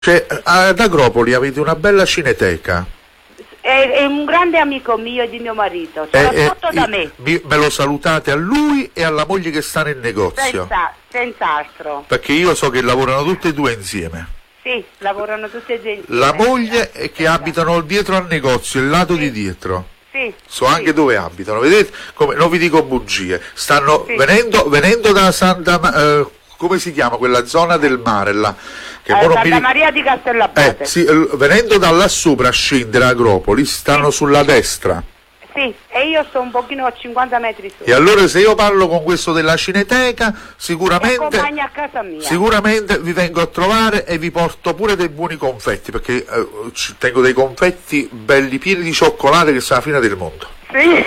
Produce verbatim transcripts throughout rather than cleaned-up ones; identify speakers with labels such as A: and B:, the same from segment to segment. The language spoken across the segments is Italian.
A: Cioè, ad Agropoli avete una bella cineteca.
B: È, è un grande amico mio e di mio marito, sono
A: Eh,
B: sotto
A: eh,
B: da
A: i-
B: me,
A: mi- me lo salutate a lui e alla moglie che sta nel negozio.
B: senza, senz'altro.
A: Perché io so che lavorano tutte e due insieme.
B: Sì, lavorano tutti e due insieme.
A: La moglie è che abitano dietro al negozio, il lato di dietro.
B: Sì,
A: So
B: sì.
A: anche dove abitano, vedete? Come, non vi dico bugie. Stanno
B: Sì.
A: venendo, venendo da Santa Ma- eh, come si chiama quella zona del mare là? Che
B: Eh,
A: mo non
B: Santa
A: mi ric-
B: Maria di Castellabate.
A: Eh, sì, eh, venendo da là sopra a scendere a Agropoli, stanno
B: Sì.
A: sulla destra.
B: Sì, e io sto un pochino a cinquanta metri su.
A: E allora se io parlo con questo della cineteca,
B: Mi
A: sicuramente,
B: accompagna a casa mia.
A: sicuramente vi vengo a trovare e vi porto pure dei buoni confetti, perché eh, ci- tengo dei confetti belli pieni di cioccolate che sono la fine del mondo.
B: Sì.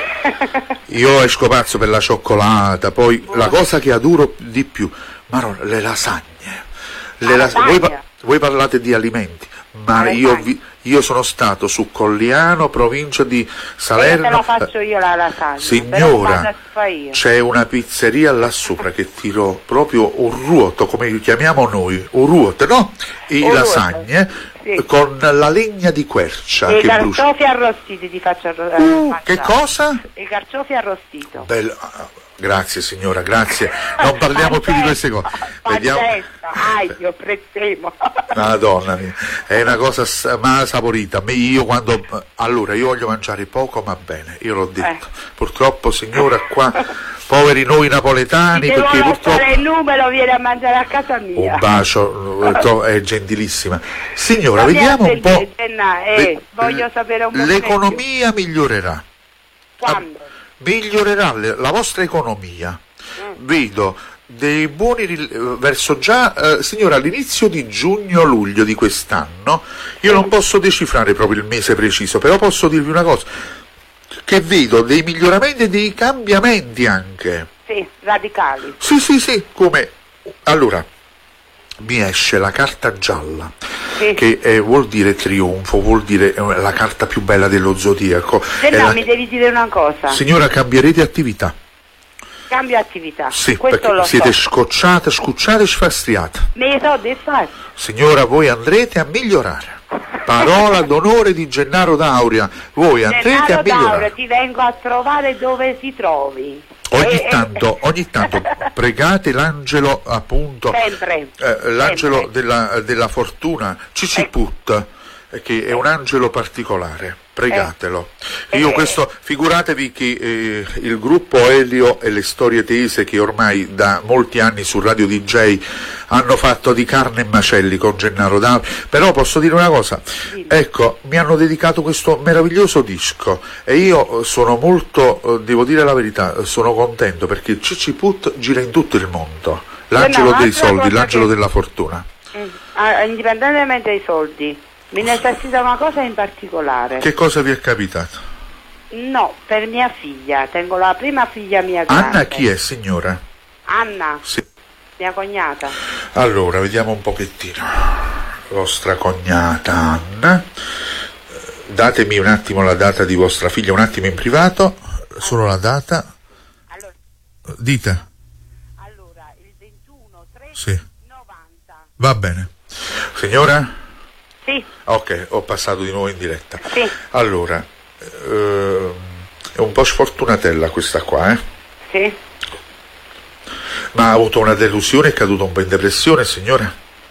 A: Io esco pazzo per la cioccolata, poi la cosa che adoro di più, ma no, le lasagne. Le
B: La
A: las-
B: lasagna.
A: voi, pa- voi parlate di alimenti, ma
B: La
A: io,
B: lasagna.
A: vi- io sono stato su Colliano, provincia di
B: E te
A: Salerno.
B: la faccio io la lasagna. però
A: Signora,
B: vado a fare io.
A: c'è una pizzeria là sopra che tiro proprio un ruoto, come li chiamiamo noi, un ruoto, no? I
B: Un ruoto,
A: lasagne
B: sì.
A: con la legna di quercia
B: E i
A: che brucia.
B: carciofi arrostiti ti faccio arrostare.
A: Uh, che cosa?
B: I carciofi arrostito.
A: Bello. Grazie signora, grazie. Non parliamo più di queste cose. Vediamo.
B: Pazzesca, aglio, prezzemo.
A: Madonna mia, è una cosa s- ma saporita. Me- Io quando allora io voglio mangiare poco ma bene, io l'ho detto.
B: Eh.
A: Purtroppo signora qua, poveri noi napoletani,
B: Se
A: perché
B: vuole
A: purtroppo
B: fare il numero viene a mangiare a casa mia.
A: un bacio, eh, tro- è gentilissima. Signora,
B: Fammi
A: vediamo un po'.
B: attendere, Jenna, eh,
A: le-
B: voglio sapere un po'
A: L'economia migliorerà.
B: Quando?
A: Migliorerà le- la vostra economia. Vedo dei buoni ril- eh, verso già, eh, signora, all'inizio di giugno-luglio di quest'anno, io non posso decifrare proprio il mese preciso, però posso dirvi una cosa, che vedo dei miglioramenti e dei cambiamenti anche.
B: Sì, radicali.
A: Sì, sì, sì, come... Allora, mi esce la carta gialla,
B: Sì.
A: che eh, vuol dire trionfo, vuol dire eh, la carta più bella dello zodiaco.
B: Se
A: È
B: no
A: la-
B: mi devi dire una cosa.
A: Signora, cambierete attività.
B: Cambio attività.
A: Sì,
B: Questo
A: perché
B: lo
A: siete
B: so.
A: scocciate, scucciate e sfastriate.
B: Me so di fare.
A: Signora, voi andrete a migliorare. Parola d'onore di Gennaro D'Auria. Voi andrete a
B: Gennaro D'Auria,
A: migliorare.
B: ti vengo a trovare dove ti trovi.
A: Ogni
B: Eh, eh,
A: tanto, ogni tanto pregate l'angelo, appunto,
B: Sempre.
A: eh, l'angelo
B: Sempre.
A: della, della fortuna, Ciciput, eh, che è un angelo particolare. Pregatelo.
B: Eh.
A: Io
B: Eh.
A: questo, figuratevi che eh, il gruppo Elio e le storie tese, che ormai da molti anni su Radio D J hanno fatto di carne e macelli con Gennaro D'Auria, però posso dire una cosa,
B: Dimmi.
A: ecco, mi hanno dedicato questo meraviglioso disco e io sono molto, eh, devo dire la verità, sono contento perché Ciciput gira in tutto il mondo, l'angelo
B: Jenna,
A: dei
B: un'altra
A: soldi,
B: cosa
A: l'angelo
B: che-
A: della fortuna.
B: Mm. Ah, indipendentemente dai soldi, mi necessita una cosa in particolare.
A: Che cosa vi è capitato?
B: No, per mia figlia. Tengo la prima figlia mia grande.
A: Anna chi è, signora?
B: Anna,
A: Sì.
B: mia cognata.
A: Allora, vediamo un pochettino. Vostra cognata Anna. Eh, Datemi un attimo la data di vostra figlia, un attimo in privato, solo la data.
B: Allora,
A: Dite.
B: allora il ventuno tre
A: Sì.
B: novanta.
A: Va bene. Signora?
B: Sì,
A: Ok, ho passato di nuovo in diretta.
B: sì,
A: Allora, ehm, è un po' sfortunatella questa qua, eh?
B: sì.
A: Ma ha avuto una delusione, è caduta un po' in depressione, signora?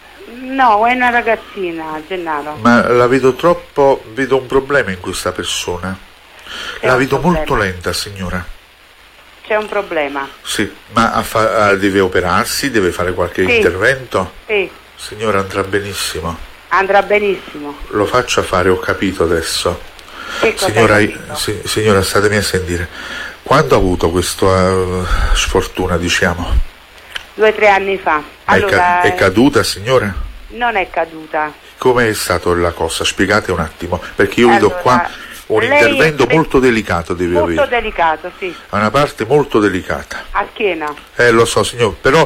B: No, è una ragazzina, Gennaro.
A: Ma la vedo troppo, vedo un problema in questa persona.
B: C'è
A: La
B: un
A: vedo
B: problema.
A: molto lenta, signora.
B: C'è un problema.
A: Sì, ma a fa- a- deve operarsi, deve fare qualche
B: Sì.
A: intervento?
B: Sì,
A: Signora, andrà benissimo.
B: andrà benissimo.
A: Lo faccia fare, ho capito adesso.
B: Che cosa
A: Signora,
B: hai capito?
A: si- signora, statemi a sentire. Quando ha avuto questa eh, sfortuna, diciamo?
B: Due o tre anni fa.
A: È, ca-
B: Allora,
A: è caduta, signora?
B: non è caduta.
A: Come è stata la cosa? Spiegate un attimo, perché io vedo
B: Allora,
A: qua un
B: lei
A: intervento
B: è-
A: molto delicato deve
B: Molto
A: avere.
B: delicato, sì.
A: Ha una parte molto delicata.
B: A schiena.
A: Eh, lo so, signor, però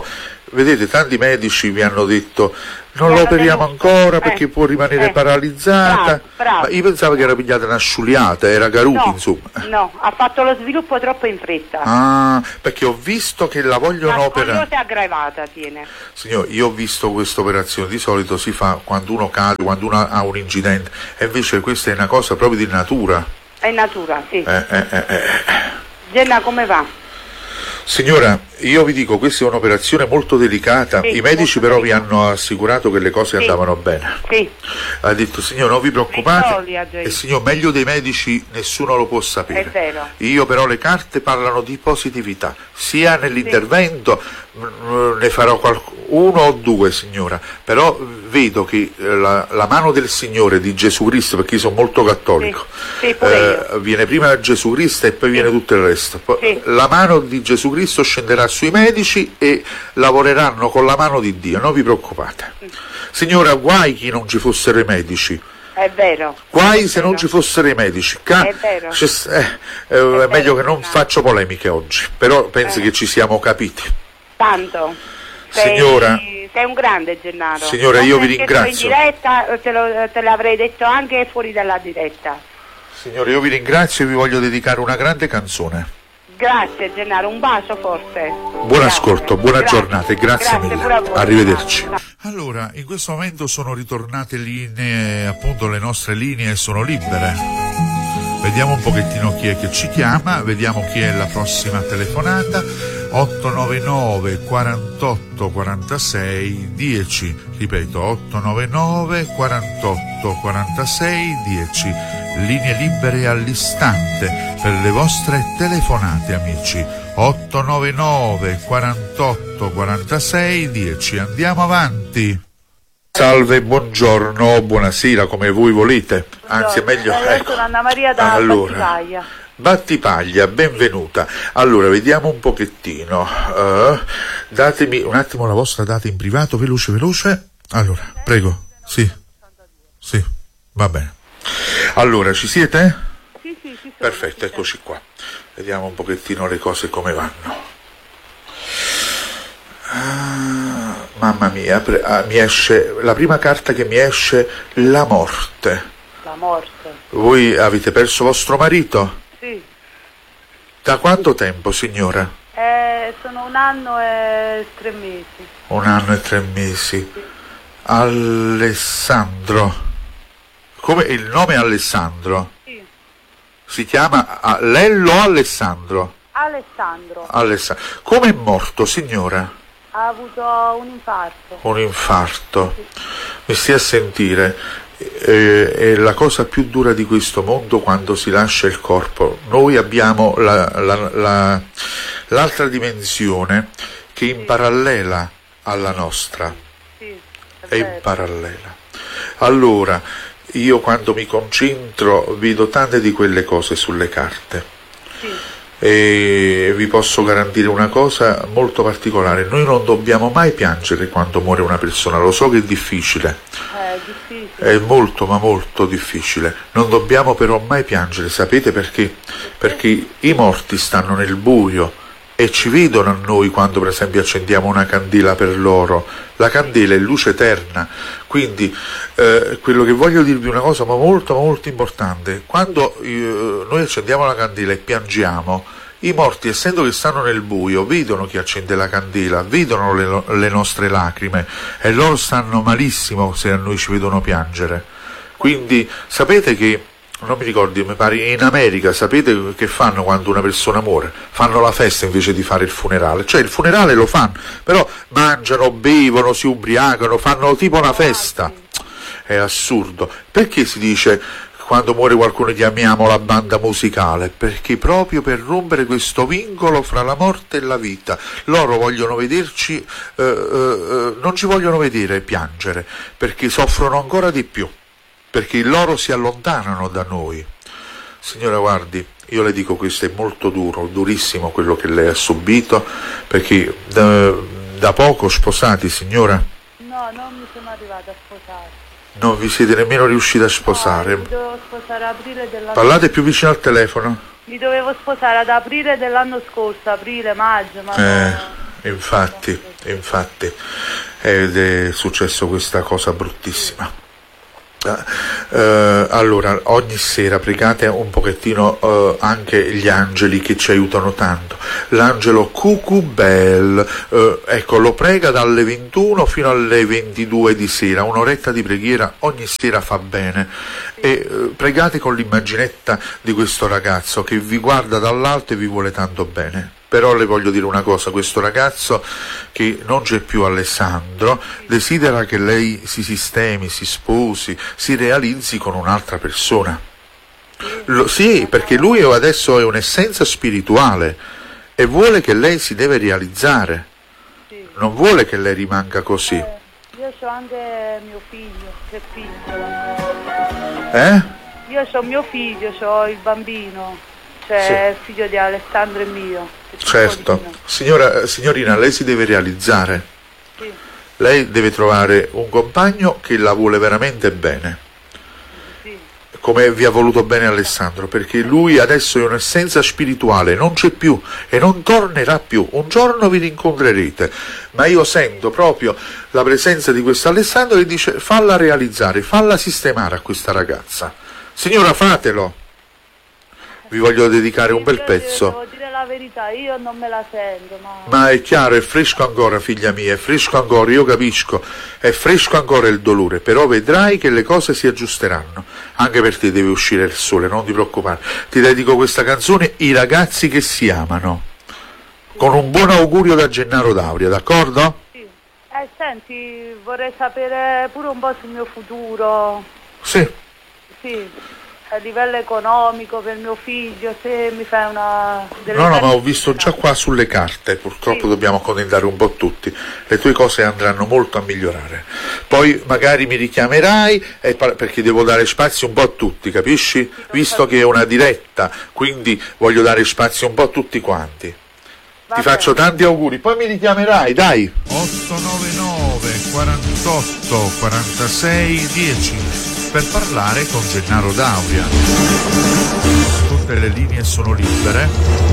A: vedete, tanti medici vi hanno detto non
B: Mi
A: lo
B: hanno
A: operiamo
B: tenuto.
A: ancora perché
B: Eh,
A: può rimanere
B: eh.
A: paralizzata.
B: Bravo, bravo.
A: Ma io pensavo che era pigliata una sciuliata, era Garuti,
B: No,
A: insomma.
B: no, ha fatto lo sviluppo troppo in fretta.
A: Ah, perché ho visto che la vogliono
B: La
A: operare.
B: scoliosi aggravata tiene.
A: Signor, io ho visto questa operazione, di solito si fa quando uno cade, quando uno ha un incidente, e invece questa è una cosa proprio di natura.
B: È natura, sì.
A: Eh, eh, eh, eh.
B: Genna, come va?
A: Signora, io vi dico, questa è un'operazione molto delicata,
B: Sì,
A: i medici
B: molto
A: però vi
B: delicata.
A: hanno assicurato che le cose
B: Sì.
A: andavano bene.
B: Sì.
A: Ha detto, signor, non vi preoccupate,
B: soldi ha già
A: e
B: detto.
A: signor, meglio dei medici nessuno lo può sapere.
B: È vero.
A: Io però le carte parlano di positività, sia nell'intervento, mh, ne farò qualc- uno o due, signora, però vedo che eh, la, la mano del Signore, di Gesù Cristo, perché io sono molto cattolico,
B: Sì, sì, pure io.
A: viene prima Gesù Cristo e poi viene tutto il resto. Poi
B: Sì.
A: la mano di Gesù Cristo scenderà sui medici e lavoreranno con la mano di Dio, non vi preoccupate. Signora, guai chi non ci fossero i medici.
B: È vero.
A: Guai
B: È
A: se
B: vero.
A: non ci fossero i medici. Ca-
B: È vero.
A: c'è s- eh, eh, è
B: vero,
A: meglio che non
B: Gennaro.
A: faccio polemiche oggi, però penso
B: Eh.
A: che ci siamo capiti.
B: Tanto. Sei,
A: Signora.
B: sei un grande, Gennaro.
A: Signora,
B: Non
A: io vi
B: perché
A: ringrazio.
B: In diretta te, lo, te l'avrei detto anche fuori dalla diretta.
A: Signore, io vi ringrazio e vi voglio dedicare una grande canzone.
B: Grazie, Gennaro, un bacio forte.
A: Buon
B: Grazie.
A: ascolto, buona
B: Grazie.
A: giornata e grazie,
B: Grazie
A: mille.
B: pure a voi.
A: Arrivederci.
B: Grazie.
A: Allora, in questo momento sono ritornate linee, appunto le nostre linee sono libere. Vediamo un pochettino chi è che ci chiama, vediamo chi è la prossima telefonata. otto nove nove quarantotto quarantasei dieci, ripeto otto nove nove quarantotto quarantasei dieci, linee libere all'istante per le vostre telefonate, amici. otto nove nove quarantotto quarantasei dieci, andiamo avanti. Salve, buongiorno, buonasera, come voi volete, anzi è meglio,
C: Eh,
A: ecco.
C: sono Anna Maria da
A: Allora,
C: Battipaglia.
A: Battipaglia, benvenuta. Allora, vediamo un pochettino. Uh, datemi un attimo la vostra data in privato, veloce, veloce. Allora, prego. Sì. Sì, va bene. Allora, ci siete?
C: Sì, sì, sì.
A: Perfetto, eccoci qua. Vediamo un pochettino le cose come vanno. Ah, mamma mia, pre- ah, mi esce la prima carta che mi esce, la morte.
C: La morte.
A: Voi avete perso vostro marito?
C: Sì.
A: Da quanto tempo, signora?
C: Eh, sono un anno e tre mesi.
A: Un anno e tre mesi. Alessandro. Come il nome è Alessandro?
C: Sì.
A: Si chiama ah, Lello o Alessandro?
C: Alessandro
A: Alessandro. Come è morto, signora?
C: ha avuto un infarto.
A: Un infarto. Mi stia a sentire. Eh, è la cosa più dura di questo mondo quando si lascia il corpo. Noi abbiamo la, la, la, l'altra dimensione che è in parallela alla nostra.
C: Sì, è
A: È in
C: vero.
A: parallela. Allora, io quando mi concentro vedo tante di quelle cose sulle carte.
C: Sì.
A: E vi posso garantire una cosa molto particolare: noi non dobbiamo mai piangere quando muore una persona, lo so che è difficile,
C: È difficile.
A: è molto ma molto difficile, non dobbiamo però mai piangere, sapete perché? Perché i morti stanno nel buio e ci vedono a noi quando per esempio accendiamo una candela per loro. La candela è luce eterna, quindi eh, quello che voglio dirvi è una cosa ma molto ma molto importante: quando eh, noi accendiamo la candela e piangiamo, i morti, essendo che stanno nel buio, vedono chi accende la candela, vedono le, le nostre lacrime e loro stanno malissimo se a noi ci vedono piangere. Quindi sapete che, non mi ricordo, mi pare in America, sapete che fanno quando una persona muore? Fanno la festa invece di fare il funerale, cioè il funerale lo fanno, però mangiano, bevono, si ubriacano, fanno tipo una festa. È assurdo. Perché si dice quando muore qualcuno chiamiamo la banda musicale? Perché proprio per rompere questo vincolo fra la morte e la vita. Loro vogliono vederci, eh, eh, non ci vogliono vedere piangere, perché soffrono ancora di più, perché loro si allontanano da noi. Signora, guardi, io le dico, questo è molto duro, durissimo quello che lei ha subito, perché da, da poco sposati, signora?
C: No, non mi sono arrivata a sposare.
A: Non vi siete nemmeno riusciti a sposare?
C: No, mi dovevo sposare ad aprile dell'anno
A: Parlate più vicino al telefono?
C: Mi dovevo sposare ad aprile dell'anno scorso, aprile, maggio, ma
A: Eh,
C: no.
A: infatti, infatti, ed è successo questa cosa bruttissima. Uh, allora, ogni sera pregate un pochettino uh, anche gli angeli che ci aiutano tanto. L'angelo Cucubel, uh, ecco, lo prega dalle ventuno fino alle ventidue di sera, un'oretta di preghiera ogni sera fa bene. E uh, pregate con l'immaginetta di questo ragazzo che vi guarda dall'alto e vi vuole tanto bene. Però le voglio dire una cosa, questo ragazzo che non c'è più, Alessandro, desidera che lei si sistemi, si sposi, si realizzi con un'altra persona. Lo, sì, perché lui adesso è un'essenza spirituale e vuole che lei si deve realizzare, non vuole che lei rimanga così.
C: Eh, io ho anche mio figlio, che è piccolo.
A: Eh?
C: Io ho mio figlio, ho il bambino, cioè
A: Sì.
C: il figlio di Alessandro e mio.
A: Certo, signora, signorina, lei si deve realizzare,
C: Sì.
A: lei deve trovare un compagno che la vuole veramente bene,
C: Sì.
A: come vi ha voluto bene Alessandro, perché lui adesso è un'essenza spirituale, non c'è più e non tornerà più. Un giorno vi rincontrerete, ma io sento proprio la presenza di questo Alessandro che dice: falla realizzare, falla sistemare a questa ragazza. Signora, fatelo. Vi voglio dedicare un bel
C: Io
A: pezzo.
C: Devo dire la verità, io non me la sento, ma...
A: Ma è chiaro, è fresco ancora, figlia mia, è fresco ancora, io capisco, è fresco ancora il dolore, però vedrai che le cose si aggiusteranno. Anche per te deve uscire il sole, non ti preoccupare. Ti dedico questa canzone, I ragazzi che si amano, con un buon augurio da Gennaro D'Auria, d'accordo?
C: Sì. Eh, senti, vorrei sapere pure un po' sul mio futuro.
A: Sì.
C: Sì. A livello economico per mio figlio, se mi fai una... delle
A: No, no, ma ho
C: carte-
A: visto già qua sulle carte, purtroppo
C: Sì.
A: dobbiamo accontentare un po' tutti, le tue cose andranno molto a migliorare. Poi magari mi richiamerai, e par- perché devo dare spazio un po' a tutti, capisci? Visto che è una diretta, quindi voglio dare spazio un po' a tutti quanti.
C: Va
A: Ti
C: bene.
A: faccio tanti auguri, poi mi richiamerai, dai!
D: otto nove nove quarantotto quarantasei dieci per parlare con Gennaro D'Auria. Tutte le linee sono libere.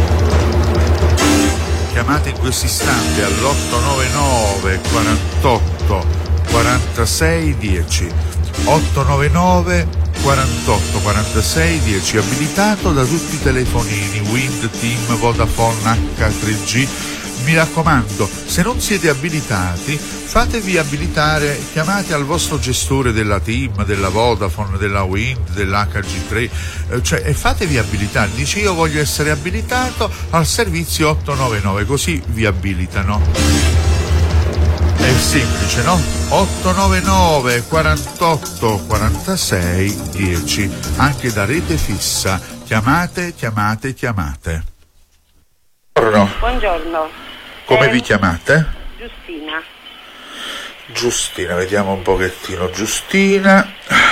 D: Chiamate in questo istante all'otto nove nove quarantotto quarantasei dieci. otto nove nove quarantotto quarantasei dieci, abilitato da tutti i telefonini Wind, Team, Vodafone, acca tre gi. Mi raccomando, se non siete abilitati, fatevi abilitare, chiamate al vostro gestore della Team, della Vodafone, della Wind, dell'acca gi tre, eh, cioè, e fatevi abilitare. Dice: io voglio essere abilitato al servizio otto nove nove, così vi abilitano. È semplice, no? otto nove nove quarantotto quarantasei dieci, anche da rete fissa. Chiamate, chiamate, chiamate.
A: Buongiorno,
B: Buongiorno.
A: come
B: Eh,
A: vi chiamate?
B: Giustina.
A: Giustina, vediamo un pochettino. Giustina,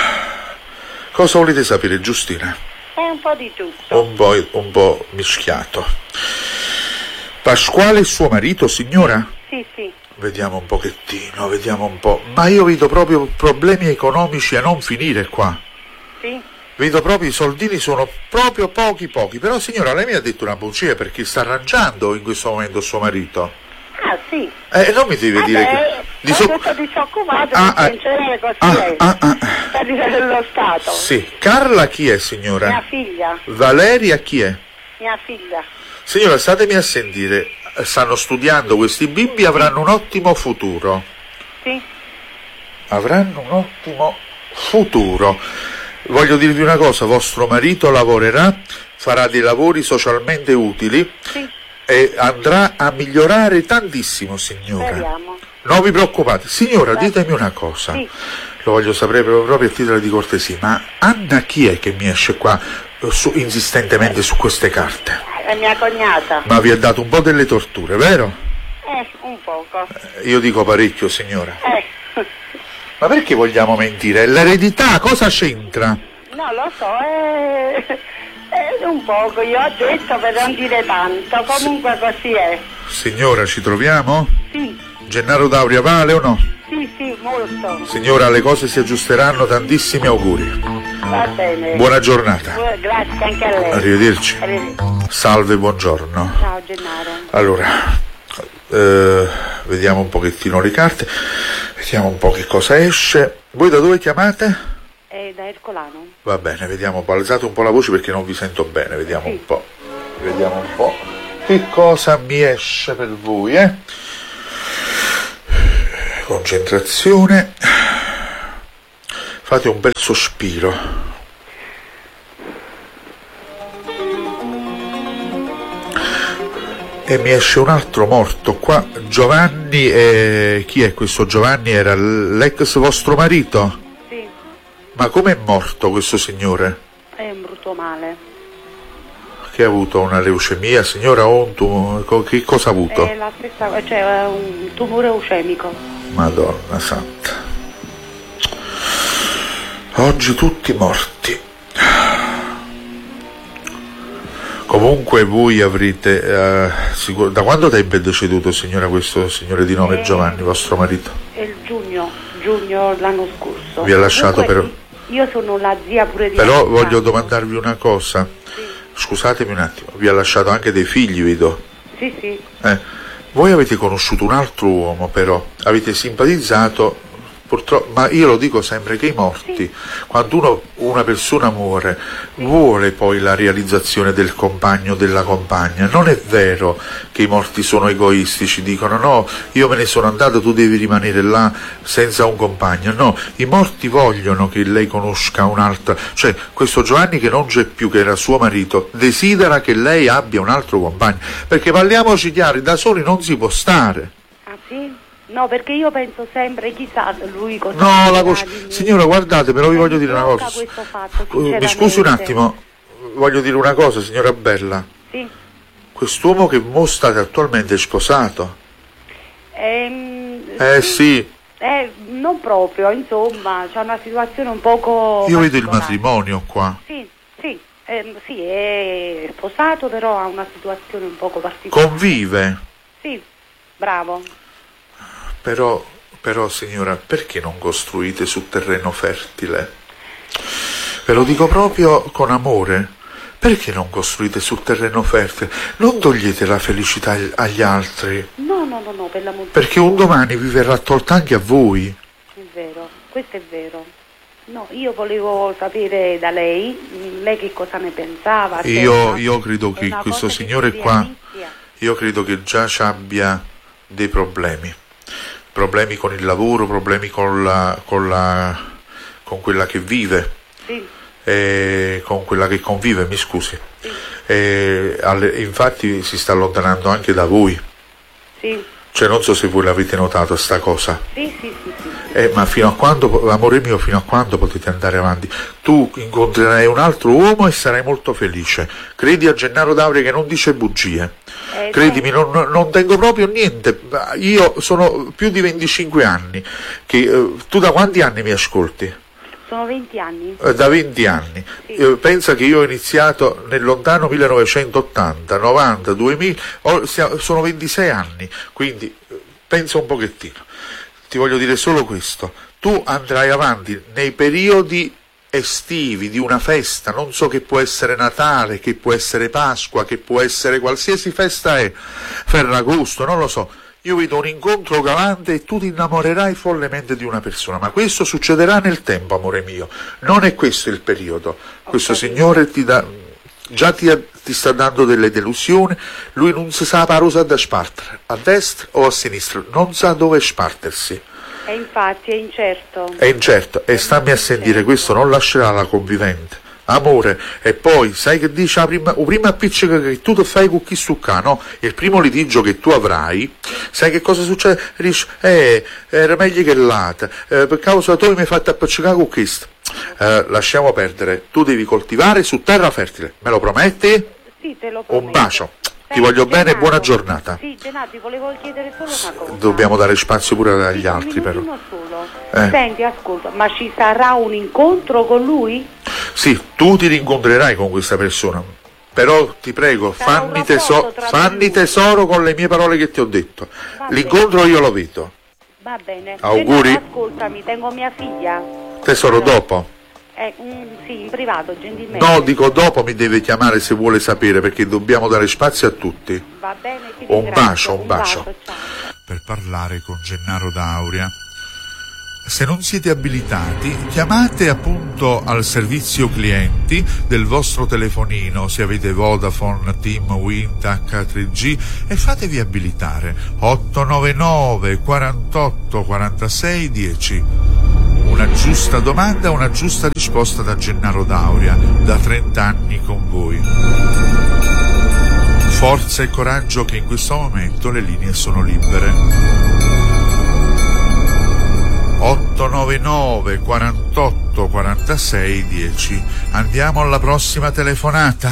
A: cosa volete sapere, Giustina?
B: È un po' di tutto.
A: Un po', un po' mischiato. Pasquale è suo marito, signora?
B: Sì, sì.
A: Vediamo un pochettino, vediamo un po'. Ma io vedo proprio problemi economici a non finire qua.
B: Sì.
A: Vedo proprio i soldini sono proprio pochi pochi. Però signora, lei mi ha detto una bugia, perché sta arrangiando in questo momento suo marito.
B: Ah, sì.
A: Eh, non mi deve dire che...
B: Di
A: so-
B: tutto disoccupato,
A: Ah,
B: per
A: ah,
B: funzionare così
A: ah,
B: è.
A: ah, ah.
B: Per dire dello Stato.
A: Sì. Carla chi è, signora?
B: Mia figlia.
A: Valeria chi è?
B: Mia figlia.
A: Signora, statemi a sentire. Stanno studiando questi bimbi, avranno un ottimo futuro.
B: Sì.
A: Avranno un ottimo futuro. Voglio dirvi una cosa, vostro marito lavorerà, farà dei lavori socialmente utili
B: Sì.
A: e andrà a migliorare tantissimo, signora.
B: Speriamo.
A: Non vi preoccupate. Signora, ditemi una cosa.
B: Sì.
A: Lo voglio sapere proprio, proprio a titolo di cortesia, ma Anna chi è che mi esce qua eh, su, insistentemente su queste carte?
B: È mia cognata.
A: Ma vi ha dato un po' delle torture, vero?
B: Eh, un poco.
A: Eh, Io dico parecchio, signora.
B: Eh.
A: Ma perché vogliamo mentire? È l'eredità, cosa c'entra?
B: No, lo so, è... è un poco. Io ho detto per non dire tanto. Comunque così è.
A: Signora, ci troviamo?
B: Sì.
A: Gennaro D'Auria vale o no?
B: Sì, sì, molto.
A: Signora, le cose si aggiusteranno, tantissimi auguri.
B: Va bene.
A: Buona giornata.
B: Bu- Grazie anche a lei.
A: Arrivederci.
B: Arrivederci.
A: Salve, buongiorno.
B: Ciao Gennaro.
A: Allora, eh, vediamo un pochettino le carte, vediamo un po' che cosa esce. Voi da dove chiamate?
C: È da Ercolano.
A: Va bene, vediamo un po', alzate un po' la voce perché non vi sento bene, vediamo
C: Sì.
A: un po', vediamo un po' che cosa mi esce per voi, eh? Concentrazione, fate un bel sospiro. E mi esce un altro morto qua, Giovanni, eh, chi è questo Giovanni? Era l'ex vostro marito?
C: Sì,
A: Ma com'è morto questo signore?
C: è un brutto male.
A: Che ha avuto una leucemia, signora, o un tumore? Che cosa ha avuto?
C: È la stessa, cioè è un tumore leucemico.
A: Madonna santa. Oggi tutti morti. Comunque voi avrete... eh, sicur- da quando tempo è deceduto, signora, questo signore di nome
C: Eh,
A: Giovanni, vostro marito?
C: È il giugno, giugno l'anno scorso.
A: Vi ha lasciato
C: Comunque,
A: per-
C: Io sono la zia pure di
A: Però
C: Alessandro.
A: voglio domandarvi una cosa.
C: Sì,
A: Scusatemi un attimo, vi ha lasciato anche dei figli, vedo.
C: sì, sì.
A: Eh, voi avete conosciuto un altro uomo, però avete simpatizzato, purtroppo, ma io lo dico sempre che i morti,
C: Sì.
A: quando uno, una persona muore, vuole poi la realizzazione del compagno o della compagna. Non è vero che i morti sono egoistici, dicono no, io me ne sono andato, tu devi rimanere là senza un compagno. No, i morti vogliono che lei conosca un'altra, cioè questo Giovanni che non c'è più, che era suo marito, desidera che lei abbia un altro compagno, perché parliamoci chiari, da soli non si può stare.
C: Ah sì? No, perché io penso sempre, chissà lui cosa
A: No, la
C: dirà
A: cosa...
C: di me.
A: Signora, guardate, però vi
C: Mi
A: voglio dire una
C: blocca
A: cosa.
C: questo fatto,
A: Uh, Mi scusi un
C: sinceramente.
A: attimo, voglio dire una cosa, signora Bella.
C: Sì.
A: Quest'uomo che mo state attualmente è sposato.
C: Ehm,
A: Eh sì,
C: Eh, non proprio, insomma, c'è una situazione un poco
A: io vedo il
C: particolare.
A: matrimonio qua.
C: Sì, sì, ehm, sì, è sposato, però ha una situazione un poco particolare.
A: Convive.
C: Sì, bravo.
A: Però, però signora, perché non costruite su terreno fertile? Ve lo dico proprio con amore. Perché non costruite su terreno fertile? Non togliete la felicità agli altri,
C: No, no, no, no, per l'amor di
A: perché un domani vi verrà tolta anche a voi.
C: È vero, questo è vero. No, io volevo sapere da lei, mh, lei che cosa ne pensava. se è
A: Io,
C: una-
A: io credo
C: è
A: che
C: una
A: questo
C: cosa che
A: signore
C: si
A: qua,
C: realizza.
A: io credo che già ci abbia dei problemi. Problemi con il lavoro, problemi con la, con la, con quella che vive.
C: Sì,
A: Eh, con quella che convive, mi scusi.
C: sì,
A: Eh, alle- infatti si sta allontanando anche da voi,
C: sì,
A: cioè non so se voi l'avete notato sta cosa.
C: sì, sì, sì, sì.
A: Eh, ma fino a quando, amore mio, fino a quando potete andare avanti? Tu incontrerai un altro uomo e sarai molto felice. Credi a Gennaro D'Auria che non dice bugie.
C: Eh,
A: Credimi, non, non tengo proprio niente. Io sono più di venticinque anni. Che, eh, tu da quanti anni mi ascolti?
C: Sono venti anni.
A: Eh, Da venti anni.
C: Sì.
A: Eh, pensa che io ho iniziato nel lontano millenovecentottanta, novanta, duemila, ho- sia- sono ventisei anni, quindi eh, pensa un pochettino. Ti voglio dire solo questo: tu andrai avanti nei periodi estivi di una festa, non so, che può essere Natale, che può essere Pasqua, che può essere qualsiasi festa è, Ferragosto, non lo so. Io vedo un incontro galante e tu ti innamorerai follemente di una persona, ma questo succederà nel tempo, amore mio. Non è questo il periodo. Questo
C: capito.
A: signore ti dà, già ti, ti sta dando delle delusioni, lui non si sa la parosa da spartere, a destra o a sinistra, non sa dove spartersi.
C: E infatti è incerto.
A: È incerto, e stammi a sentire, questo non lascerà la convivente. Amore, e poi sai che dice la prima, o prima appiccica che tu ti fai con chi succà, no? Il primo litigio che tu avrai, sai che cosa succede? Dici, eh, era meglio che l'altra, eh, per causa tu mi hai fatto appiccicare con questo. Eh, lasciamo perdere, tu devi coltivare su terra fertile, me lo prometti?
C: Sì, te lo prometto.
A: Un bacio, ti
C: Senti,
A: voglio bene e
C: Gennaro,
A: buona giornata.
C: Sì, Gennaro, ti volevo chiedere solo una cosa.
A: Dobbiamo dare spazio pure agli
C: Sì,
A: altri,
C: un
A: però.
C: minutino solo.
A: Eh.
C: Senti, ascolta, ma ci sarà un incontro con lui?
A: Sì, tu ti rincontrerai con questa persona, però ti prego,
C: Sarà un
A: fanni,
C: rapporto
A: teso-
C: tra
A: fanni
C: voi.
A: tesoro con le mie parole che ti ho detto.
C: Va
A: L'incontro io lo vedo.
C: Va bene.
A: Auguri.
C: Gennaro, ascoltami, tengo mia figlia.
A: Tesoro,
C: Allora,
A: dopo?
C: Eh, mm, sì, in privato, gentilmente.
A: No, dico dopo mi deve chiamare se vuole sapere, perché dobbiamo dare spazio a tutti.
C: Va bene, ti
A: Un
C: ringrazio.
A: bacio, un bacio.
C: ciao.
D: per parlare con Gennaro D'Auria. Se non siete abilitati, chiamate appunto al servizio clienti del vostro telefonino, se avete Vodafone, Team, Wind, acca tre G, e fatevi abilitare. otto nove nove quarantotto quarantasei dieci. Una giusta domanda, una giusta risposta da Gennaro D'Auria, da trenta anni con voi. Forza e coraggio, che in questo momento le linee sono libere. otto nove nove quarantotto quarantasei dieci. Andiamo alla prossima telefonata.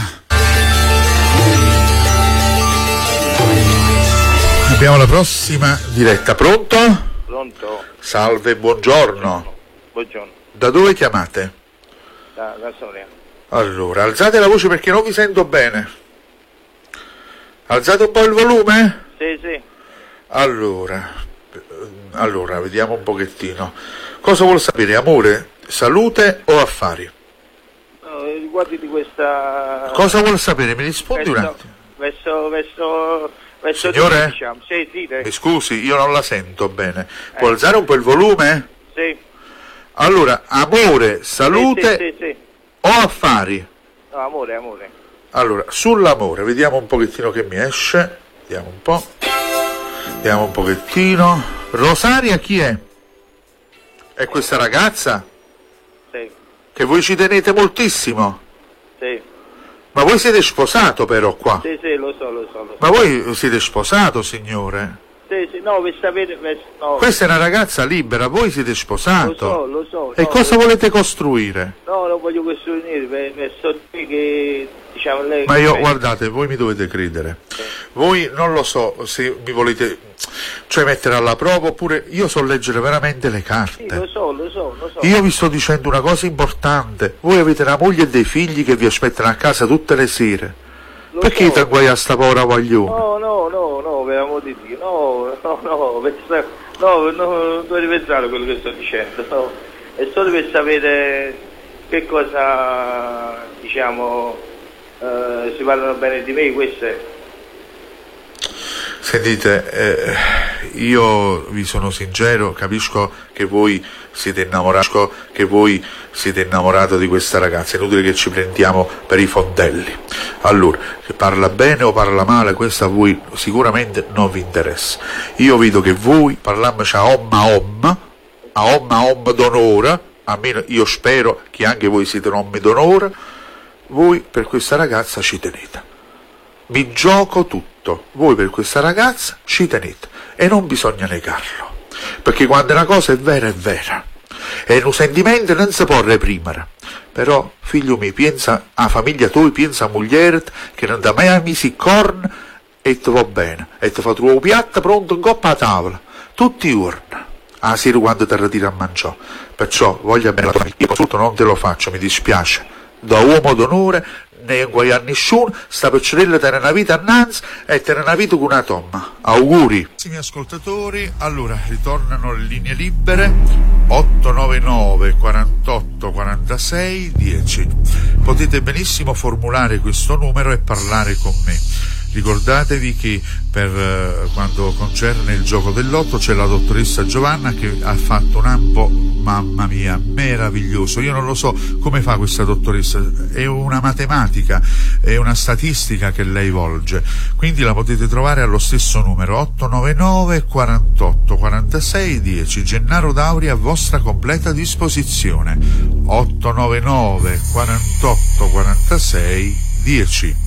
D: Abbiamo la prossima diretta. Pronto?
E: Pronto?
D: Salve, buongiorno.
E: Buongiorno.
D: Da dove chiamate?
E: Da, da Soria.
D: Allora, alzate la voce perché non vi sento bene. Alzate un po' il volume?
E: Sì, sì.
D: Allora... Allora, vediamo un pochettino. Cosa vuol sapere? Amore, salute o affari?
E: No, riguardi di questa...
D: Cosa vuol sapere? Mi rispondi
E: verso,
D: un attimo.
E: Verso, verso, verso
D: Signore?
E: Di, diciamo. Sì, dite.
D: Mi scusi, io non la sento bene. Può eh. alzare un po' il volume?
E: Sì.
D: Allora, amore, salute
E: sì, sì, sì, sì.
D: o affari?
E: No, amore, amore.
D: Allora, sull'amore, vediamo un pochettino che mi esce. Vediamo un po'. Vediamo un pochettino. Rosaria chi è? È questa ragazza?
E: Sì.
D: Che voi ci tenete moltissimo?
E: Sì.
D: Ma voi siete sposato però qua?
E: Sì, sì, lo so, lo so. Lo so.
D: Ma voi siete sposato, signore?
E: Sì, sì, no, per sapere... Per, no.
D: Questa è una ragazza libera, voi siete sposato?
E: Lo so, lo so.
D: E
E: no,
D: cosa
E: lo...
D: volete costruire?
E: No, non voglio costruire, per, per so che... Diciamo, lei
D: Ma io,
E: me...
D: guardate, voi mi dovete credere.
E: Sì.
D: Voi non lo so se mi volete, cioè, mettere alla prova, oppure io so leggere veramente le carte.
E: Sì, lo so, lo so, lo so.
D: Io vi sto dicendo una cosa importante. Voi avete una moglie e dei figli che vi aspettano a casa tutte le sere.
E: Lo
D: Perché
E: so.
D: ti guai a sta povera guaglione?
E: No, no, no, no, per amor di Dio, no, no, no, pensa, no, no, non dovete pensare a quello che sto dicendo, no. È solo per sapere che cosa, diciamo, eh, si parlano bene di me, queste.
D: Sentite, eh, io vi sono sincero, capisco che voi siete innamorati, che voi siete innamorato di questa ragazza, è inutile che ci prendiamo per i fondelli. Allora, se parla bene o parla male, questo a voi sicuramente non vi interessa. Io vedo che voi parliamoci a om a om, a om a om d'onore, almeno io spero che anche voi siete uomini d'onore, voi per questa ragazza ci tenete. Vi gioco tutto, voi per questa ragazza ci tenete e non bisogna negarlo, perché quando una cosa è vera è vera e un sentimento non si può reprimere. Però figlio mio, pensa a famiglia tua, pensa a moglie che non da mai ha messo il corno e ti va bene e ti fa trovare un piatto pronto in coppa a tavola tutti i giorni a sera quando ti ritira a mangiare. Perciò voglio bene la tua famiglia, consulto non te lo faccio, mi dispiace, da uomo d'onore ne guai a nessuno, sta piccerella tenere una vita annanzi e tenere una vita con una tomma. Auguri. Carissimi ascoltatori, allora ritornano le linee libere otto nove nove quarantotto quarantasei dieci. Potete benissimo formulare questo numero e parlare con me. Ricordatevi che per eh, quando concerne il gioco del lotto c'è la dottoressa Giovanna che ha fatto un ampo, mamma mia, meraviglioso. Io non lo so come fa questa dottoressa, è una matematica, è una statistica che lei volge, quindi la potete trovare allo stesso numero otto nove nove quarantotto quarantasei dieci. Gennaro D'Auria a vostra completa disposizione. otto nove nove quarantotto quarantasei dieci.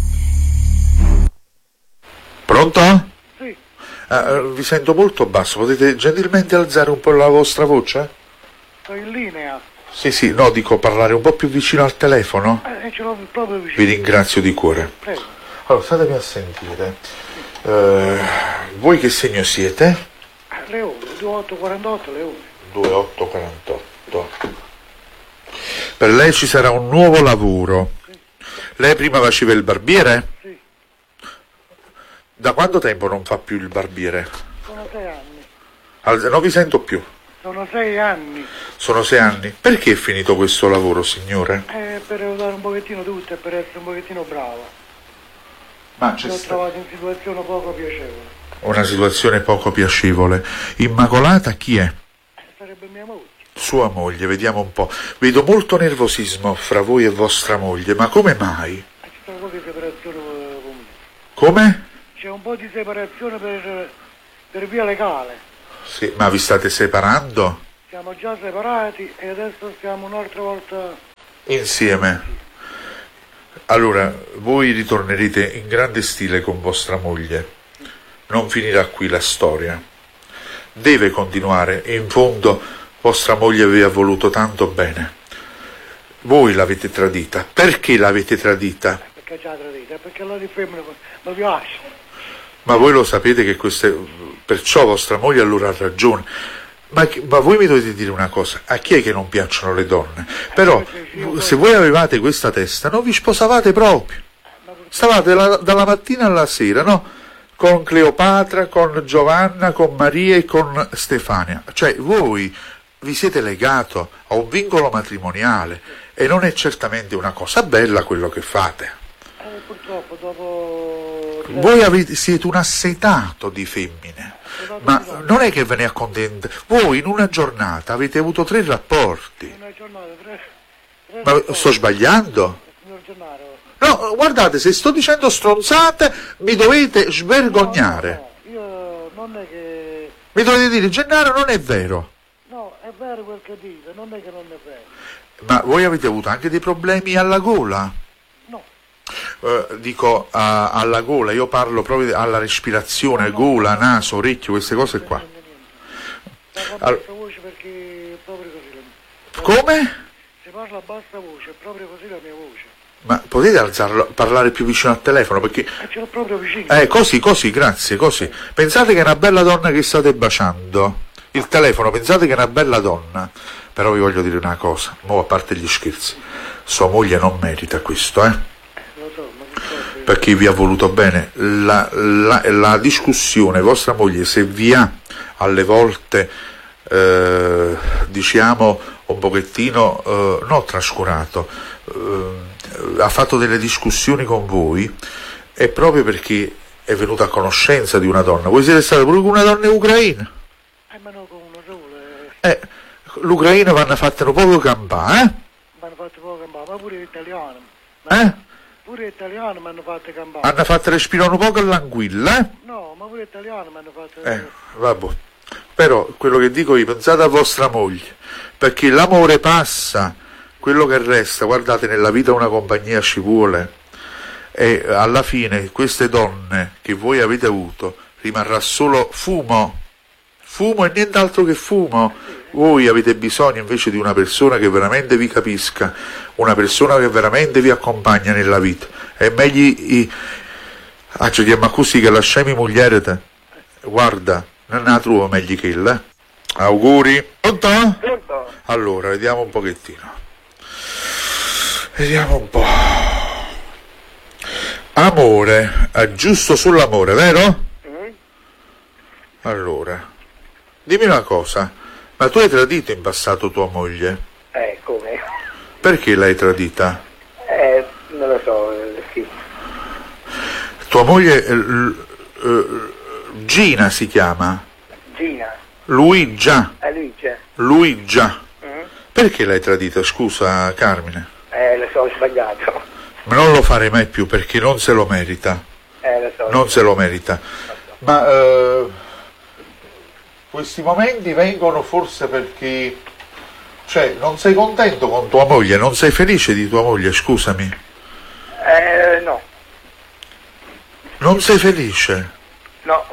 D: Pronto?
F: Sì.
D: Uh, vi sento molto basso, potete gentilmente alzare un po' la vostra voce?
F: Sono in linea.
D: Sì, sì, no, dico parlare un po' più vicino al telefono.
F: Eh, ce l'ho proprio vicino.
D: Vi ringrazio di cuore.
F: Prego.
D: Allora, statemi a sentire. Uh, voi che segno siete?
F: Leone, ventotto quarantotto Leone.
D: ventotto quarantotto. Per lei ci sarà un nuovo lavoro. Sì. Lei prima faceva il barbiere?
F: Sì.
D: Da quanto tempo non fa più il barbiere?
F: Sono sei anni.
D: Al, non vi sento più.
F: Sono sei anni.
D: Sono sei anni. Perché è finito questo lavoro, signore?
F: Eh, per aiutare un pochettino tutto e per essere un pochettino brava.
D: Ma c'è
F: Mi ho
D: sta...
F: trovato in situazione poco piacevole.
A: Una situazione poco piacevole. Immacolata chi è?
F: Sarebbe mia moglie.
A: Sua moglie, vediamo un po'. Vedo molto nervosismo fra voi e vostra moglie, ma come mai?
F: C'è un po' di separazione eh, con me.
A: Come?
F: C'è un po' di separazione per, per via legale.
A: Sì, ma vi state separando?
F: Siamo già separati e adesso stiamo un'altra volta
A: Insieme. Allora, voi ritornerete in grande stile con vostra moglie. Non finirà qui la storia. Deve continuare e in fondo vostra moglie vi ha voluto tanto bene. Voi l'avete tradita. Perché l'avete tradita?
F: perché già tradita, perché la di femmina mi piace.
A: Ma voi lo sapete che queste... Perciò vostra moglie allora ha ragione. Ma, ma voi mi dovete dire una cosa, a chi è che non piacciono le donne? Però se voi avevate questa testa non vi sposavate proprio, stavate la, dalla mattina alla sera, no? Con Cleopatra, con Giovanna, con Maria e con Stefania. Cioè voi vi siete legato a un vincolo matrimoniale e non è certamente una cosa bella quello che fate.
F: Eh, purtroppo dopo...
A: Voi avete, siete un assetato di femmine. Ma non è che ve ne accontentate. Voi in una giornata avete avuto tre rapporti.
F: Una giornata, tre, tre
A: Ma
F: rapporti.
A: sto sbagliando?
F: Signor Gennaro,
A: No, guardate, se sto dicendo stronzate mi dovete svergognare.
F: no, io non è che...
A: Mi dovete dire, Gennaro non è vero.
F: No, è vero quel che dite, non è che non è vero.
A: Ma voi avete avuto anche dei problemi alla gola?
F: No,
A: Eh, dico a- alla gola, io parlo proprio alla respirazione, gola, naso, orecchio, queste cose qua.
F: non è niente. Parla a
A: Al-
F: bassa voce perché è proprio così la mia.
A: Come?
F: Se parla a bassa voce è proprio così la mia voce.
A: Ma potete alzarlo, parlare più vicino al telefono? Perché...
F: E ce l'ho proprio vicino.
A: Eh, così, così, grazie, così. Pensate che è una bella donna che state baciando. Il telefono, pensate che è una bella donna. Però vi voglio dire una cosa, mo a parte gli scherzi. Sua moglie non merita questo, eh?
F: Lo so, ma che cosa?
A: Perché vi ha voluto bene. La, la, la discussione, vostra moglie, se vi ha alle volte, eh, diciamo, un pochettino, eh, no trascurato, eh, ha fatto delle discussioni con voi, è proprio perché è venuta a conoscenza di una donna. Voi siete stati pure con una donna ucraina.
F: Eh, ma no, con uno solo. Eh.
A: Eh, l'Ucraina vanno fatte un poco campare, eh?
F: Mi hanno fatto poco campare, ma pure l'italiano. Ma-
A: Eh?
F: Pure l'italiano mi hanno fatto campare.
A: Hanno fatto respirare un poco l'anguilla, eh?
F: No, ma pure l'italiano mi hanno fatto...
A: Eh, vabbè. Però quello che dico io, pensate a vostra moglie, perché l'amore passa, quello che resta, guardate, nella vita una compagnia ci vuole, e alla fine queste donne che voi avete avuto rimarrà solo fumo, fumo e nient'altro che fumo. Voi avete bisogno invece di una persona che veramente vi capisca, una persona che veramente vi accompagna nella vita. È meglio i... Ah, ci chiama così che lasciami moglie te. Guarda, non la trovo meglio che il, eh? Auguri. Pronto?
E: Pronto?
A: Allora, vediamo un pochettino. Vediamo un po'. Amore, è giusto sull'amore, vero?
E: Mm?
A: Allora, dimmi una cosa, ma tu hai tradito in passato tua moglie?
E: Eh, come?
A: Perché l'hai tradita?
E: Eh, non lo so, eh, sì.
A: Tua moglie, eh, l- eh, Gina si chiama?
E: Gina,
A: Luigia,
E: eh, Luigi.
A: Luigia.
E: Mm?
A: Perché l'hai tradita, scusa Carmine?
E: Eh, lo so, ho sbagliato.
A: Ma non lo farei mai più perché non se lo merita,
E: Eh, lo so.
A: non se lo merita. Ma eh, questi momenti vengono forse perché, cioè, non sei contento con tua moglie, non sei felice di tua moglie, scusami.
E: Eh, no,
A: Non sei felice?
E: no.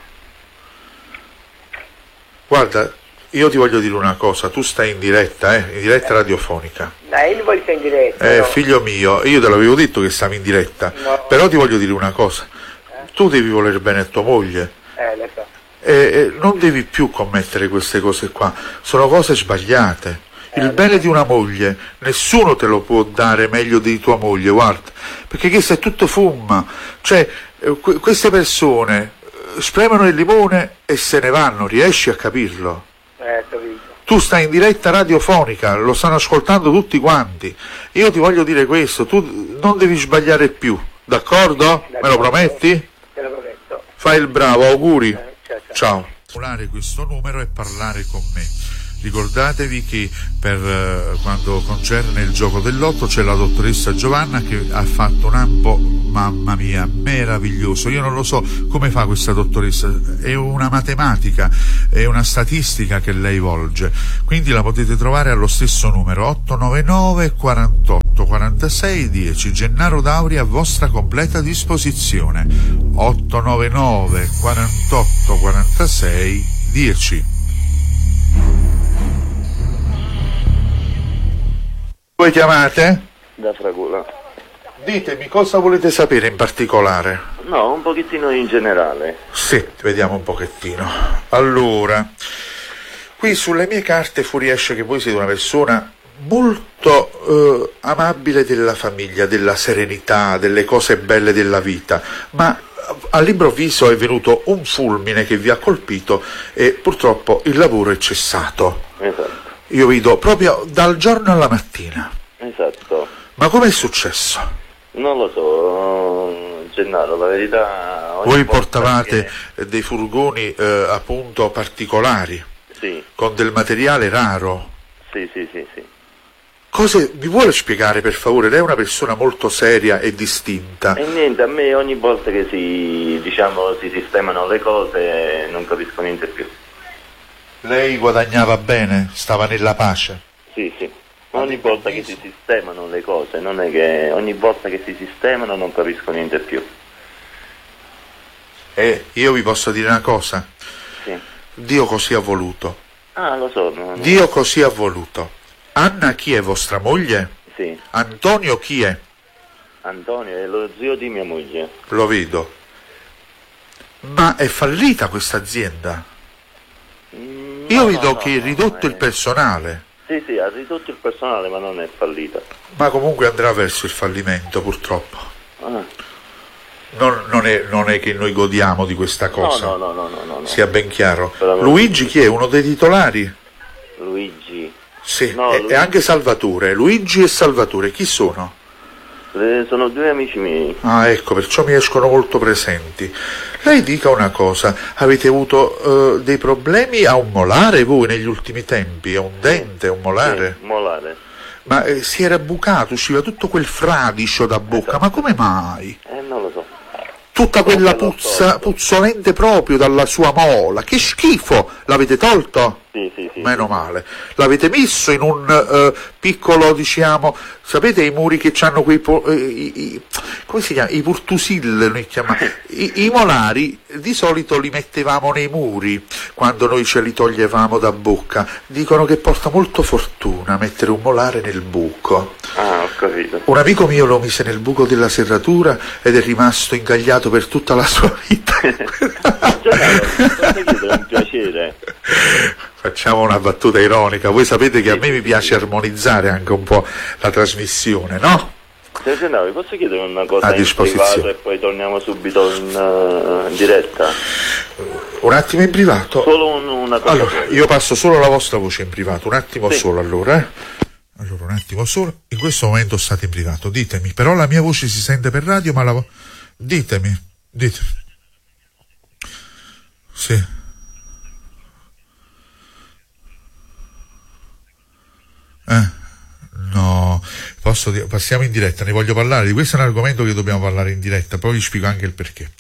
A: Guarda, io ti voglio dire una cosa, tu stai in diretta, eh, in diretta radiofonica.
E: Dai, io non voglio stare in diretta.
A: Eh,
E: no.
A: figlio mio, io te l'avevo detto che stavi in diretta,
E: No.
A: però ti voglio dire una cosa, tu devi voler bene a tua moglie.
E: Eh, lo so.
A: E, e non devi più commettere queste cose qua, sono cose sbagliate. Il bene di una moglie nessuno te lo può dare meglio di tua moglie, guarda, perché questo è tutto fumma. Cioè, eh, que- queste persone eh, spremono il limone e se ne vanno, riesci a capirlo?
E: Eh, capito.
A: Tu stai in diretta radiofonica, lo stanno ascoltando tutti quanti. Io ti voglio dire questo, tu non devi sbagliare più, d'accordo? Me lo prometti?
E: Te lo prometto.
A: Fai il bravo, auguri.
E: Eh, ciao, ciao.
A: Ciao.
D: Chiamare questo numero e parlare con me. Ricordatevi che per eh, quando concerne il gioco del lotto c'è la dottoressa Giovanna che ha fatto un ambo, mamma mia, meraviglioso. Io non lo so come fa questa dottoressa, è una matematica, è una statistica che lei volge, quindi la potete trovare allo stesso numero otto nove nove quarantotto quarantasei dieci. Gennaro Dauri a vostra completa disposizione. otto nove nove quarantotto quarantasei dieci.
A: Voi chiamate?
G: Da Fragola.
A: Ditemi cosa volete sapere in particolare.
G: No, un pochettino in generale.
A: Sì, vediamo un pochettino. Allora, qui sulle mie carte fuoriesce che voi siete una persona molto eh, amabile della famiglia, della serenità, delle cose belle della vita, ma all'improvviso è venuto un fulmine che vi ha colpito e purtroppo il lavoro è cessato.
G: Esatto.
A: Io vedo proprio dal giorno alla mattina.
G: Esatto.
A: Ma com'è successo?
G: Non lo so, Gennaro, la verità... ogni
A: Voi
G: volta
A: portavate
G: che-
A: dei furgoni eh, appunto particolari,
G: Sì,
A: con del materiale raro.
G: sì, sì, sì, sì.
A: Cose, mi vuole spiegare per favore? Lei è una persona molto seria e distinta.
G: E niente, a me ogni volta che si, diciamo, si sistemano le cose non capisco niente più.
A: Lei guadagnava bene? Stava nella pace?
G: Sì, sì. Ogni volta che si sistemano le cose, non è che ogni volta che si sistemano non capisco niente più.
A: E io vi posso dire una cosa?
G: Sì.
A: Dio così ha voluto.
G: Ah, lo so. no, no.
A: Dio così ha voluto. Anna chi è vostra moglie?
G: Sì.
A: Antonio chi è?
G: Antonio è lo zio di mia moglie.
A: Lo vedo. Ma è fallita questa azienda?
G: Mm,
A: Io
G: no,
A: vedo
G: no,
A: che
G: no,
A: è ridotto
G: no,
A: il
G: eh.
A: personale.
G: Sì, sì, ha ridotto il personale, ma non è fallita.
A: Ma comunque andrà verso il fallimento, purtroppo.
G: Ah.
A: Non, non, è, non è che noi godiamo di questa cosa.
G: No, no, no, no, no, no.
A: Sia ben chiaro.
G: Però non-
A: Luigi chi è? Uno dei titolari?
G: Luigi.
A: Sì,
G: No,
A: e,
G: Luigi-
A: e anche Salvatore. Luigi e Salvatore, chi sono?
G: Eh, sono due amici miei.
A: Ah, ecco, perciò mi escono molto presenti. Lei dica una cosa, avete avuto eh, dei problemi a un molare voi negli ultimi tempi? A un dente, a un molare?
G: Sì, molare.
A: Ma eh, si era bucato, usciva tutto quel fradicio da bocca, ma come mai?
G: Eh, non lo so.
A: Tutta quella
G: Non lo so.
A: puzza, puzzolente proprio dalla sua mola, che schifo! L'avete tolto?
G: Sì, sì, sì.
A: Meno male. L'avete messo in un eh, piccolo, diciamo, sapete i muri che hanno quei, po- eh, i, i, come si chiama? I purtusille, noi chiamiamo. I, I molari di solito li mettevamo nei muri quando noi ce li toglievamo da bocca. Dicono che porta molto fortuna mettere un molare nel buco.
G: Ah, ho capito.
A: Un amico mio lo mise nel buco della serratura ed è rimasto ingagliato per tutta la sua vita.
G: Gennaro, posso chiedere un piacere?
A: Facciamo una battuta ironica, voi sapete che a me mi piace armonizzare anche un po' la trasmissione, no?
G: Signor Gennaro, vi posso chiedere una cosa
A: A
G: in
A: disposizione.
G: privato e poi torniamo subito in, uh, in diretta?
A: Un attimo in privato.
G: Solo un, una cosa.
A: Allora,
G: sola.
A: io passo solo la vostra voce in privato, un attimo
G: Sì.
A: solo allora, eh? Allora, un attimo solo. In questo momento state in privato, ditemi, però la mia voce si sente per radio, ma la vo- ditemi, ditemi. Sì. Eh, no, posso dire, passiamo in diretta, ne voglio parlare, di questo è un argomento che dobbiamo parlare in diretta, poi vi spiego anche il perché.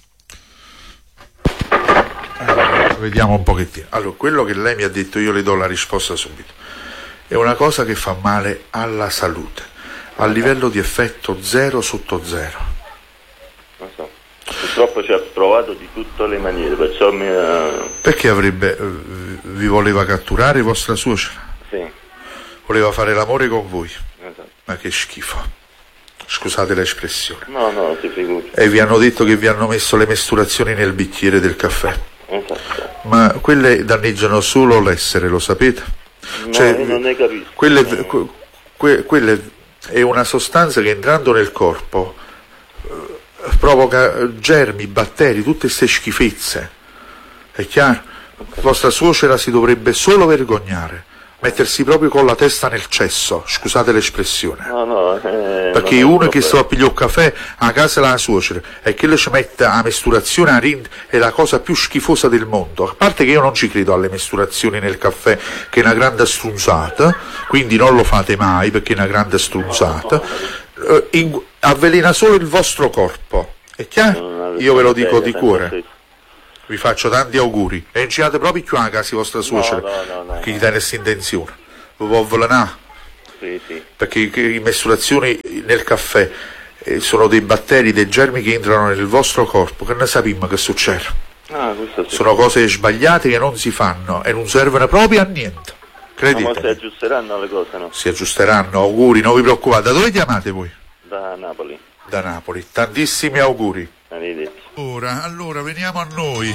A: Allora, vediamo un pochettino. Allora, quello che lei mi ha detto, io le do la risposta subito. È una cosa che fa male alla salute, a livello di effetto zero sotto zero.
G: Non so. Purtroppo ci ha provato di tutte le maniere, perciò mi ha...
A: Perché avrebbe, eh, vi voleva catturare vostra suocera?
G: Sì,
A: Voleva fare l'amore con voi?
G: esatto.
A: Ma che schifo. Scusate l'espressione.
G: No, no, si figuri.
A: E vi hanno detto che vi hanno messo le mesturazioni nel bicchiere del caffè.
G: Esatto.
A: Ma quelle danneggiano solo l'essere, lo sapete?
G: No,
A: Cioè,
G: io non ne capisco.
A: Quelle, que- que- quelle è una sostanza che entrando nel corpo eh, provoca germi, batteri, tutte queste schifezze. È chiaro? Vostra suocera si dovrebbe solo vergognare. mettersi proprio con la testa nel cesso, scusate l'espressione.
G: No, no, eh,
A: Perché
G: non è
A: uno
G: un
A: che sta a
G: problema.
A: pigliare il caffè a casa della suocera e che le ci mette a mesturazione a rind è la cosa più schifosa del mondo. A parte che io non ci credo alle mesturazioni nel caffè, che è una grande strunzata, quindi non lo fate mai perché è una grande strunzata. Eh, in- avvelena solo il vostro corpo. È chiaro?
G: Non
A: Io ve lo dico
G: seria,
A: di
G: senza
A: cuore.
G: senso.
A: Vi faccio tanti auguri. E non ci andate proprio più a casa di vostra suocera,
G: no, no, no,
A: che gli
G: no.
A: dà questa intenzione. Vi può avvelenare.
G: Sì, sì.
A: Perché le mesturazioni nel caffè eh, sono dei batteri, dei germi che entrano nel vostro corpo, che ne sappiamo che succede.
G: Ah, questo sì.
A: Sono cose sbagliate che non si fanno e non servono proprio a niente.
G: No, ma si
A: Credete?
G: aggiusteranno le cose, no?
A: Si aggiusteranno, auguri, non vi preoccupate. Da dove chiamate voi?
G: Da Napoli.
A: Da Napoli. Tantissimi auguri.
G: Arrivederci.
D: Ora, allora, veniamo a noi.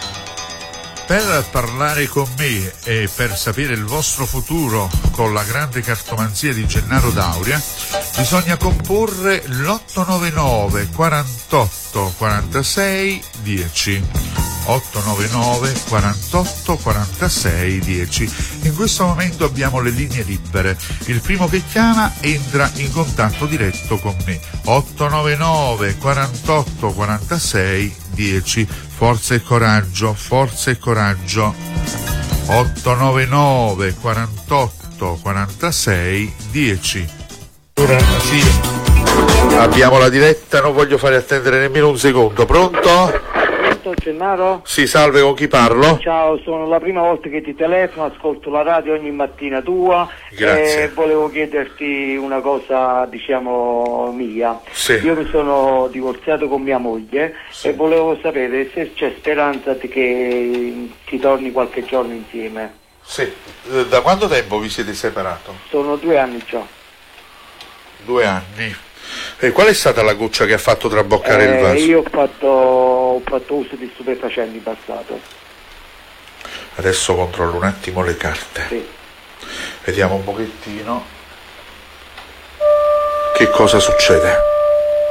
D: Per parlare con me e per sapere il vostro futuro con la grande cartomanzia di Gennaro Dauria, bisogna comporre l'otto nove nove quarantotto quarantasei dieci. otto nove nove quarantotto quarantasei dieci. In questo momento abbiamo le linee libere. Il primo che chiama entra in contatto diretto con me. otto nove nove quarantotto quarantasei dieci. Forza e coraggio, forza e coraggio. otto nove nove quarantotto quarantasei dieci. Ora sì.
A: Abbiamo la diretta, non voglio fare attendere nemmeno un secondo. Pronto?
F: Pronto, Gennaro?
A: Sì, salve, con chi parlo?
F: Ciao, sono la prima volta che ti telefono, ascolto la radio ogni mattina tua.
A: Grazie.
F: E volevo chiederti una cosa, diciamo, mia.
A: Sì.
F: Io mi sono divorziato con mia moglie e volevo sapere se c'è speranza di che si torni qualche giorno insieme.
A: Sì. Eh, Da quanto tempo vi siete separati?
F: Sono due anni già.
A: Due anni. E qual è stata la goccia che ha fatto traboccare il
F: Eh,
A: vaso?
F: io ho fatto, ho fatto uso di stupefacenti in passato.
A: Adesso controllo un attimo le carte.
F: Sì.
A: Vediamo un pochettino che cosa succede.